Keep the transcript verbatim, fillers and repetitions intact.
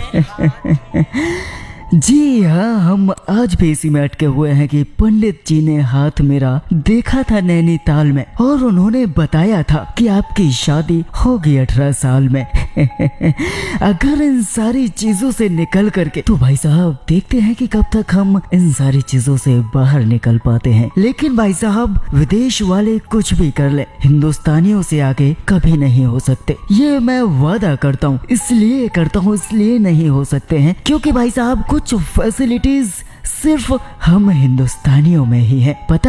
जी हाँ, हम आज भी इसी में अटके हुए हैं कि पंडित जी ने हाथ मेरा देखा था नैनीताल में और उन्होंने बताया था कि आपकी शादी होगी अठारह साल में। अगर इन सारी चीजों से निकल करके तो भाई साहब देखते हैं कि कब तक हम इन सारी चीजों से बाहर निकल पाते हैं। लेकिन भाई साहब विदेश वाले कुछ भी कर ले, हिंदुस्तानियों से आगे कभी नहीं हो सकते। ये मैं वादा करता हूँ, इसलिए करता हूँ इसलिए नहीं हो सकते हैं क्योंकि भाई साहब कुछ फैसिलिटीज सिर्फ हम हिंदुस्तानियों में ही है। पता